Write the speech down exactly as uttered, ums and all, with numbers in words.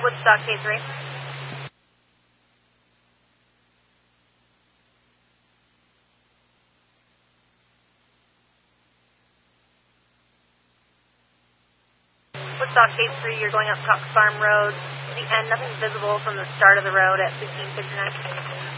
Woodstock K three. Woodstock K three, you're going up Cox Farm Road. To the end, nothing's visible from the start of the road at fifteen fifty-nine.